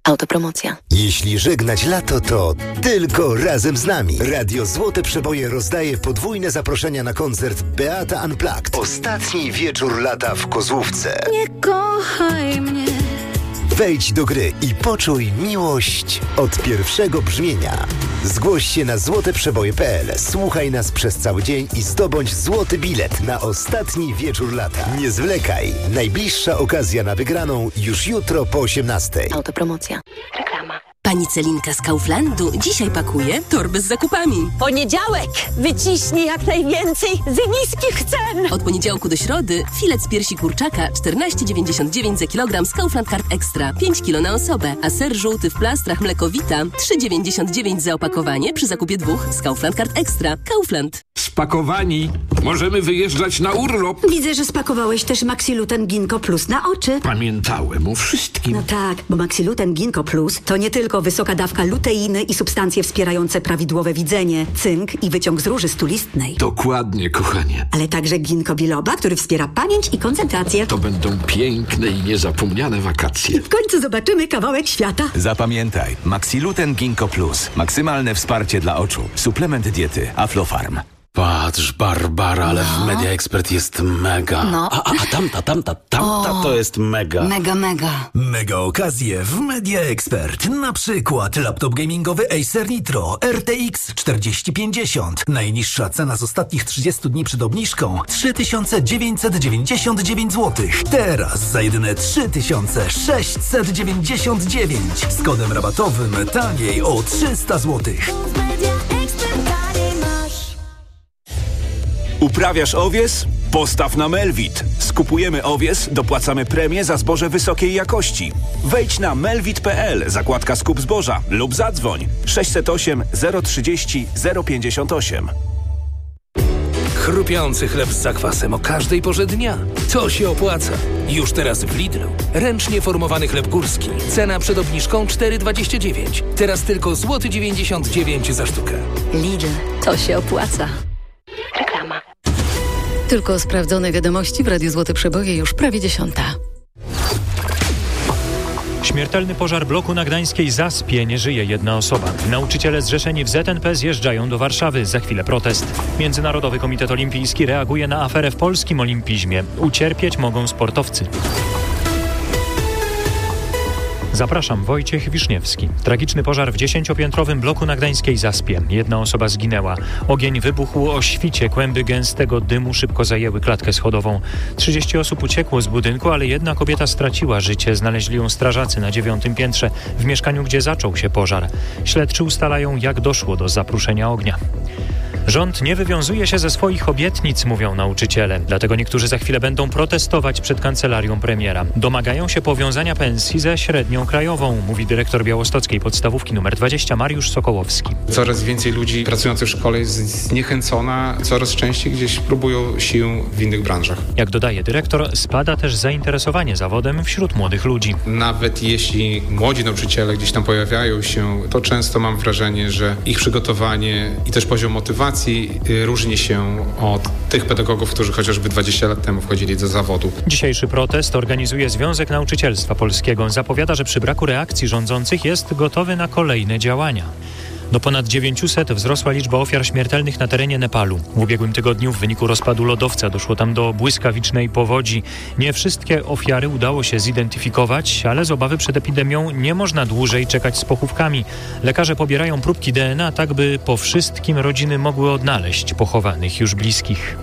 Autopromocja. Jeśli żegnać lato, to tylko razem z nami. Radio Złote Przeboje rozdaje podwójne zaproszenia na koncert Beata Unplugged. Ostatni wieczór lata w Kozłówce. Nie kochaj mnie. Wejdź do gry i poczuj miłość od pierwszego brzmienia. Zgłoś się na złoteprzeboje.pl. Słuchaj nas przez cały dzień i zdobądź złoty bilet na ostatni wieczór lata. Nie zwlekaj. Najbliższa okazja na wygraną już jutro po 18:00. Autopromocja. Reklama. Pani Celinka z Kauflandu dzisiaj pakuje torby z zakupami. Poniedziałek! Wyciśnij jak najwięcej z niskich cen! Od poniedziałku do środy filet z piersi kurczaka 14,99 za kilogram z Kaufland Card Extra. 5 kg na osobę. A ser żółty w plastrach Mlekowita 3,99 za opakowanie przy zakupie 2 z Kaufland Card Extra. Kaufland. Spakowani. Możemy wyjeżdżać na urlop. Widzę, że spakowałeś też Maxiluten Ginkgo Plus na oczy. Pamiętałem o wszystkim. No tak, bo Maxiluten Ginkgo Plus to nie tylko wysoka dawka luteiny i substancje wspierające prawidłowe widzenie, cynk i wyciąg z róży stulistnej. Dokładnie, kochanie. Ale także ginkgo biloba, który wspiera pamięć i koncentrację. To będą piękne i niezapomniane wakacje. I w końcu zobaczymy kawałek świata. Zapamiętaj, Maxiluten Ginkgo Plus. Maksymalne wsparcie dla oczu. Suplement diety Aflofarm. Patrz, Barbara, ale w Media Expert jest mega. No. A tamta to jest mega. Mega. Mega okazje w Media Expert. Na przykład laptop gamingowy Acer Nitro RTX 4050. Najniższa cena z ostatnich 30 dni przed obniżką 3999 zł. Teraz za jedyne 3699. Z kodem rabatowym taniej o 300 zł. Uprawiasz owies? Postaw na Melvit. Skupujemy owies, dopłacamy premię za zboże wysokiej jakości. Wejdź na melvit.pl, zakładka skup zboża lub zadzwoń 608 030 058. Chrupiący chleb z zakwasem o każdej porze dnia. To się opłaca. Już teraz w Lidlu. Ręcznie formowany chleb górski. Cena przed obniżką 4,29. Teraz tylko złoty 99 za sztukę. Lidl, to się opłaca. Reklama. Tylko sprawdzone wiadomości w Radiu Złote Przeboje już prawie 10:00. Śmiertelny pożar bloku na gdańskiej Zaspie. Nie żyje jedna osoba. Nauczyciele zrzeszeni w ZNP zjeżdżają do Warszawy. Za chwilę protest. Międzynarodowy Komitet Olimpijski reaguje na aferę w polskim olimpizmie. Ucierpieć mogą sportowcy. Zapraszam, Wojciech Wiszniewski. Tragiczny pożar w 10-piętrowym bloku na gdańskiej Zaspie. Jedna osoba zginęła. Ogień wybuchł o świcie. Kłęby gęstego dymu szybko zajęły klatkę schodową. 30 osób uciekło z budynku, ale jedna kobieta straciła życie. Znaleźli ją strażacy na 9. piętrze, w mieszkaniu, gdzie zaczął się pożar. Śledczy ustalają, jak doszło do zapruszenia ognia. Rząd nie wywiązuje się ze swoich obietnic, mówią nauczyciele. Dlatego niektórzy za chwilę będą protestować przed kancelarią premiera. Domagają się powiązania pensji ze średnią krajową, mówi dyrektor białostockiej podstawówki nr 20 Mariusz Sokołowski. Coraz więcej ludzi pracujących w szkole jest zniechęcona, coraz częściej gdzieś próbują sił w innych branżach. Jak dodaje dyrektor, spada też zainteresowanie zawodem wśród młodych ludzi. Nawet jeśli młodzi nauczyciele gdzieś tam pojawiają się, to często mam wrażenie, że ich przygotowanie i też poziom motywacji różni się od tych pedagogów, którzy chociażby 20 lat temu wchodzili do zawodu. Dzisiejszy protest organizuje Związek Nauczycielstwa Polskiego. Zapowiada, że przy braku reakcji rządzących jest gotowy na kolejne działania. Do ponad 900 wzrosła liczba ofiar śmiertelnych na terenie Nepalu. W ubiegłym tygodniu w wyniku rozpadu lodowca doszło tam do błyskawicznej powodzi. Nie wszystkie ofiary udało się zidentyfikować, ale z obawy przed epidemią nie można dłużej czekać z pochówkami. Lekarze pobierają próbki DNA, tak by po wszystkim rodziny mogły odnaleźć pochowanych już bliskich.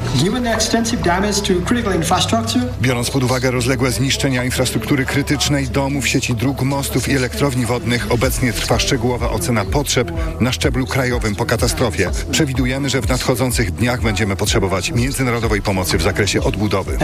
Biorąc pod uwagę rozległe zniszczenia infrastruktury krytycznej, domów, sieci dróg, mostów i elektrowni wodnych, obecnie trwa szczegółowa ocena potrzeb na szczeblu krajowym po katastrofie. Przewidujemy, że w nadchodzących dniach będziemy potrzebować międzynarodowej pomocy w zakresie odbudowy.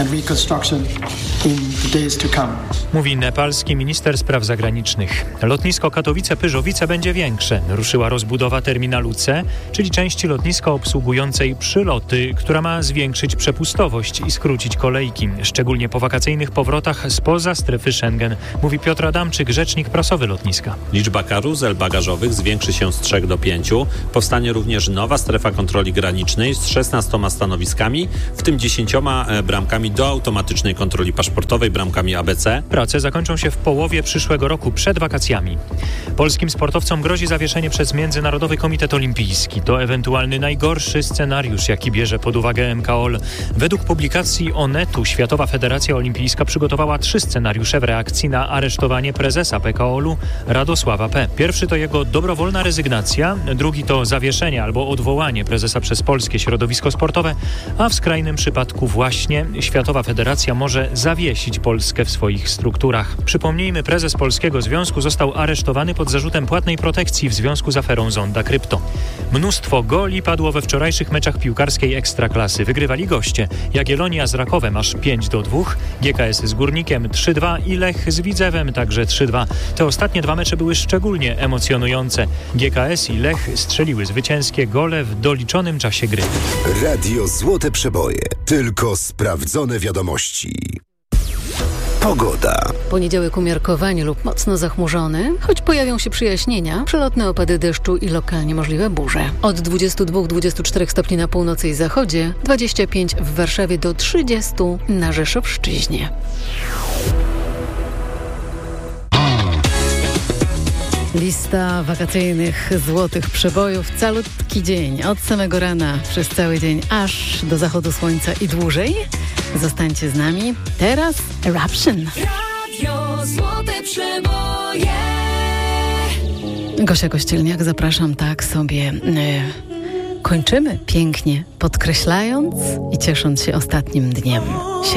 Mówi nepalski minister spraw zagranicznych. Lotnisko Katowice-Pyrzowice będzie większe. Ruszyła rozbudowa terminalu C, czyli części lotniska obsługującej przyloty, która ma zwiększyć przepustowość i skrócić kolejki, szczególnie po wakacyjnych powrotach spoza strefy Schengen, mówi Piotr Adamczyk, rzecznik prasowy lotniska. Liczba karuzel bagażowych zwiększy się z 3 do 5. Powstanie również nowa strefa kontroli granicznej z 16 stanowiskami, w tym 10 bramkami do automatycznej kontroli paszportowej sportowej bramkami ABC. Prace zakończą się w połowie przyszłego roku, przed wakacjami. Polskim sportowcom grozi zawieszenie przez Międzynarodowy Komitet Olimpijski. To ewentualny najgorszy scenariusz, jaki bierze pod uwagę MKOL. Według publikacji Onetu Światowa Federacja Olimpijska przygotowała 3 scenariusze w reakcji na aresztowanie prezesa PKOL-u Radosława P. Pierwszy to jego dobrowolna rezygnacja, drugi to zawieszenie albo odwołanie prezesa przez polskie środowisko sportowe, a w skrajnym przypadku właśnie Światowa Federacja może zawiesić Polskę w swoich strukturach. Przypomnijmy, prezes Polskiego Związku został aresztowany pod zarzutem płatnej protekcji w związku z aferą Zonda Krypto. Mnóstwo goli padło we wczorajszych meczach piłkarskiej Ekstraklasy. Wygrywali goście. Jagiellonia z Rakowem aż 5-2, GKS z Górnikiem 3-2 i Lech z Widzewem także 3-2. Te ostatnie 2 mecze były szczególnie emocjonujące. GKS i Lech strzeliły zwycięskie gole w doliczonym czasie gry. Radio Złote Przeboje. Tylko sprawdzone wiadomości. Pogoda. Poniedziałek umiarkowanie lub mocno zachmurzony, choć pojawią się przyjaśnienia, przelotne opady deszczu i lokalnie możliwe burze. Od 22-24 stopni na północy i zachodzie, 25 w Warszawie do 30 na Rzeszowszczyźnie. Lista wakacyjnych złotych przebojów, calutki dzień, od samego rana przez cały dzień, aż do zachodu słońca i dłużej. Zostańcie z nami. Teraz Eruption. Radio Złote Przeboje. Gosia Kościelniak, zapraszam, tak sobie kończymy pięknie, podkreślając i ciesząc się ostatnim dniem